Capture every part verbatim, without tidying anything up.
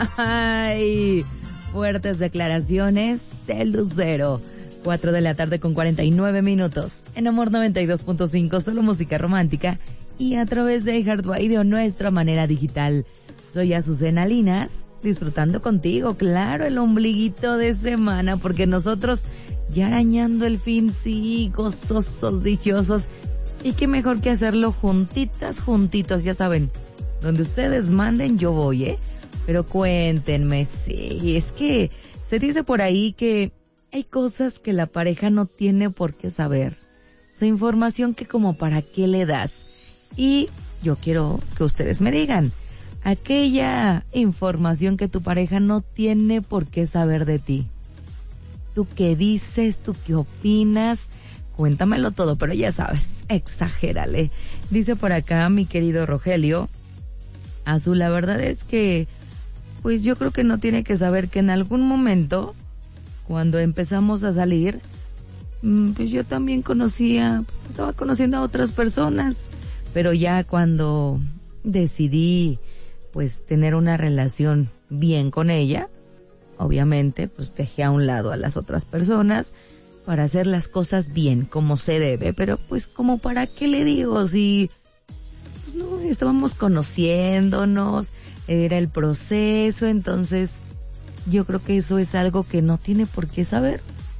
Ay, fuertes declaraciones de Lucero. Cuatro de la tarde con cuarenta y nueve minutos. En Amor noventa y dos punto cinco, solo música romántica. Y a través de iHeartRadio, nuestra manera digital. Soy Azucena Linas, disfrutando contigo, claro, el ombliguito de semana, porque nosotros ya arañando el fin, sí, gozosos, dichosos. Y qué mejor que hacerlo juntitas, juntitos, ya saben. Donde ustedes manden, yo voy, ¿eh? Pero cuéntenme, sí, es que se dice por ahí que hay cosas que la pareja no tiene por qué saber. Esa información que como para qué le das. Y yo quiero que ustedes me digan, aquella información que tu pareja no tiene por qué saber de ti. ¿Tú qué dices? ¿Tú qué opinas? Cuéntamelo todo, pero ya sabes, exagérale. Dice por acá mi querido Rogelio, Azul, la verdad es que, pues yo creo que no tiene que saber que en algún momento, cuando empezamos a salir, pues yo también conocía, pues estaba conociendo a otras personas, pero ya cuando decidí, pues tener una relación bien con ella, obviamente, pues dejé a un lado a las otras personas para hacer las cosas bien, como se debe, pero pues como para qué le digo si no estábamos conociéndonos, era el proceso, entonces yo creo que eso es algo que no tiene por qué saber.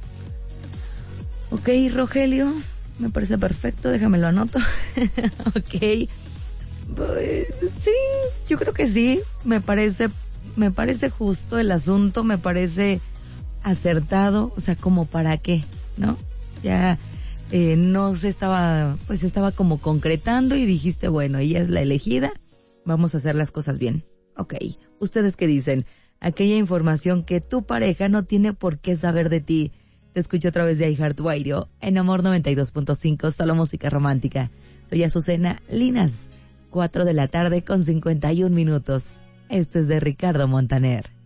Ok, Rogelio, me parece perfecto, déjame lo anoto. Ok, pues sí, yo creo que sí, me parece, me parece justo el asunto, me parece acertado, o sea, como para qué, ¿no? Ya eh, no se estaba, pues estaba como concretando y dijiste, bueno, ella es la elegida, vamos a hacer las cosas bien. Ok, ¿ustedes qué dicen? Aquella información que tu pareja no tiene por qué saber de ti. Te escucho a través de iHeartRadio en Amor noventa y dos punto cinco, solo música romántica. Soy Azucena Linas, cuatro de la tarde con cincuenta y un minutos. Esto es de Ricardo Montaner.